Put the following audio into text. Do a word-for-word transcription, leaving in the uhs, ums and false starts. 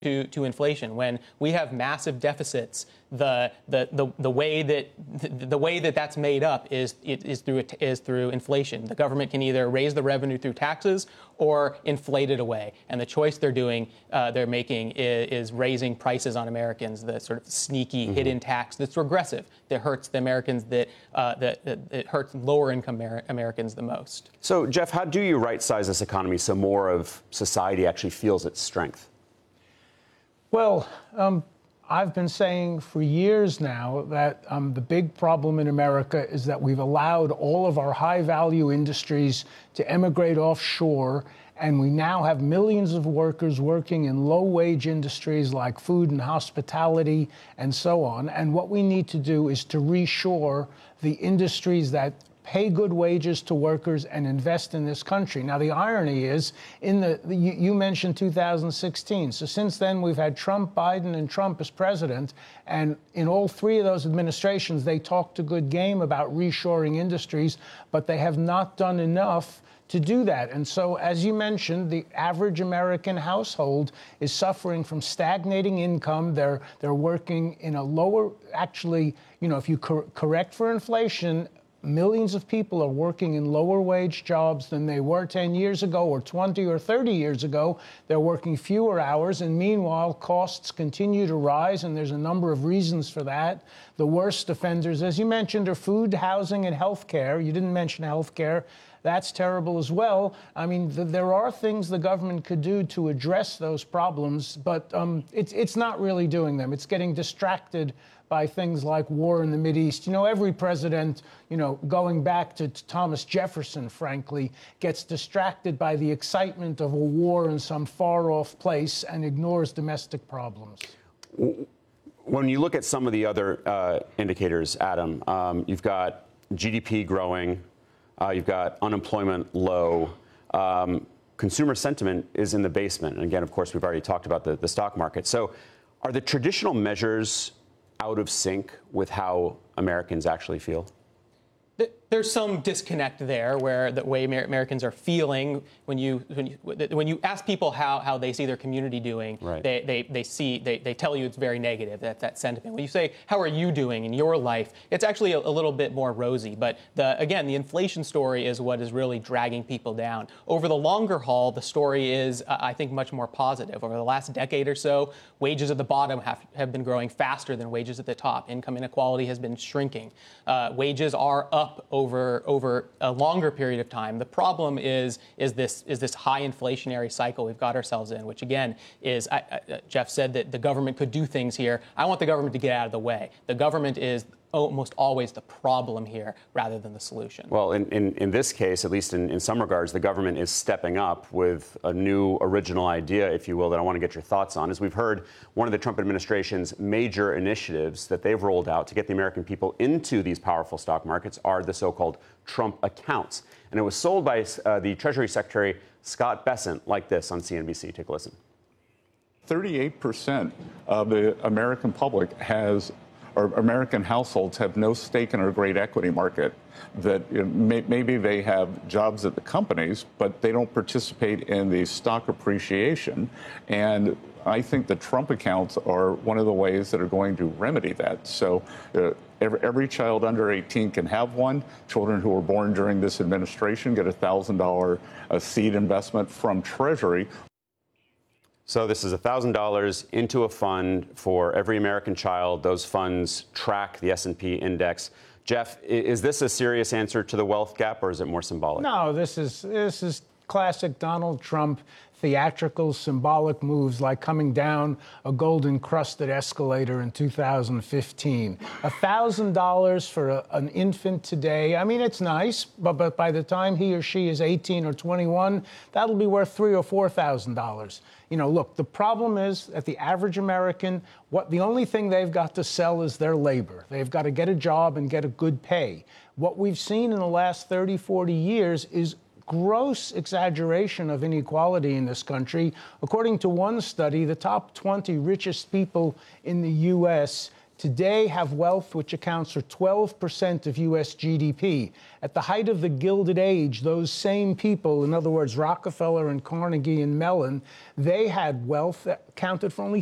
To, to inflation. When we have massive deficits, the the the, the way that the, the way that that's made up is is through is through inflation. The government can either raise the revenue through taxes or inflate it away. And the choice they're doing, uh, they're making is, is raising prices on Americans. The sort of sneaky mm-hmm. hidden tax that's regressive, that hurts the Americans, that uh, that, that it hurts lower income Amer- Americans the most. So, Jeff, how do you right size this economy so more of society actually feels its strength? Well, um, I've been saying for years now that um, the big problem in America is that we've allowed all of our high-value industries to emigrate offshore, and we now have millions of workers working in low-wage industries like food and hospitality and so on. And what we need to do is to reshore the industries that pay good wages to workers and invest in this country. Now, the irony is, in the, the you, you mentioned two thousand sixteen. So since then, we've had Trump, Biden, and Trump as president. And in all three of those administrations, they talked a good game about reshoring industries, but they have not done enough to do that. And so, as you mentioned, the average American household is suffering from stagnating income. They're they're working in a lower, actually, you know, if you cor- correct for inflation, millions of people are working in lower wage jobs than they were ten years ago or twenty or thirty years ago. They're working fewer hours, and meanwhile, costs continue to rise, and there's a number of reasons for that. The worst offenders, as you mentioned, are food, housing, and health care. You didn't mention health care. That's terrible as well. I mean, th- there are things the government could do to address those problems, but um, it's it's not really doing them. It's getting distracted by things like war in the Mideast. You know, every president, you know, going back to Thomas Jefferson, frankly, gets distracted by the excitement of a war in some far-off place and ignores domestic problems. When you look at some of the other uh, indicators, Adam, um, you've got G D P growing, uh, you've got unemployment low, um, consumer sentiment is in the basement. And again, of course, we've already talked about the, the stock market. So are the traditional measures out of sync with how Americans actually feel? There's some disconnect there, where the way Amer- Americans are feeling when you when you when you ask people how, how they see their community doing, right. they, they they see they, they tell you it's very negative. That that sentiment. When you say how are you doing in your life, it's actually a, a little bit more rosy. But the again, the inflation story is what is really dragging people down. Over the longer haul, the story is uh, I think much more positive. Over the last decade or so, wages at the bottom have have been growing faster than wages at the top. Income inequality has been shrinking. Uh, wages are up over over a longer period of time. The problem is is this is this high inflationary cycle we've got ourselves in, which again is I, I, Jeff said that the government could do things here. I want the government to get out of the way. The government is almost always the problem here rather than the solution. Well, in, in, in this case, at least in, in some regards, the government is stepping up with a new original idea, if you will, that I want to get your thoughts on. As we've heard, one of the Trump administration's major initiatives that they've rolled out to get the American people into these powerful stock markets are the so-called Trump accounts. And it was sold by uh, the Treasury Secretary Scott Bessent like this on C N B C. Take a listen. thirty-eight percent of the American public has or American households have no stake in our great equity market, that you know, may, maybe they have jobs at the companies, but they don't participate in the stock appreciation. And I think the Trump accounts are one of the ways that are going to remedy that. So uh, every, every child under eighteen can have one. Children who were born during this administration get a one thousand dollars uh, seed investment from Treasury. So this is one thousand dollars into a fund for every American child. Those funds track the S and P index. Jeff, is this a serious answer to the wealth gap, or is it more symbolic? No, this is this is classic Donald Trump theatrical, symbolic moves like coming down a golden-crusted escalator in two thousand fifteen. one thousand dollars for a, an infant today, I mean, it's nice, but, but by the time he or she is eighteen or twenty-one, that'll be worth three thousand dollars or four thousand dollars. You know, look, the problem is that the average American, what the only thing they've got to sell is their labor. They've got to get a job and get a good pay. What we've seen in the last thirty, forty years is gross exaggeration of inequality in this country. According to one study, the top twenty richest people in the U S today have wealth which accounts for twelve percent of U S G D P. At the height of the Gilded Age, those same people, in other words, Rockefeller and Carnegie and Mellon, they had wealth that accounted for only